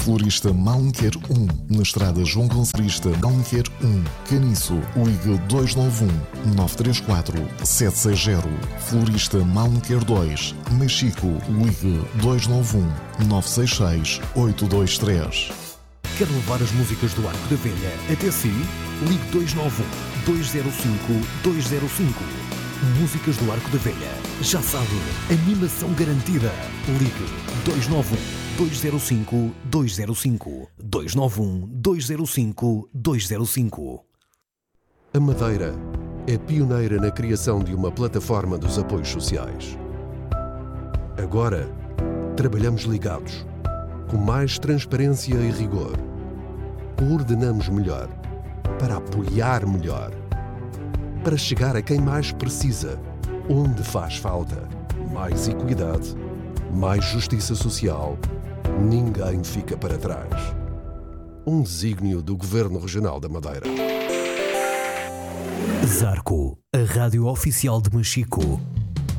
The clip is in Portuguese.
Florista Malmquer 1, na estrada João Concerista Malmquer 1, Caniço, ligue 291-934-760. Florista Malmquer 2, Machico, ligue 291-966-823. Quer levar as músicas do Arco da Velha até si? Ligue 291-205-205. Músicas do Arco da Velha. Já sabe, animação garantida. Ligue 291-205-205. 291-205-205. A Madeira é pioneira na criação de uma plataforma dos apoios sociais. Agora, trabalhamos ligados, com mais transparência e rigor. Coordenamos melhor, para apoiar melhor, para chegar a quem mais precisa, onde faz falta. Mais equidade, mais justiça social. Ninguém fica para trás. Um desígnio do Governo Regional da Madeira. Zarco, a rádio oficial de Machico.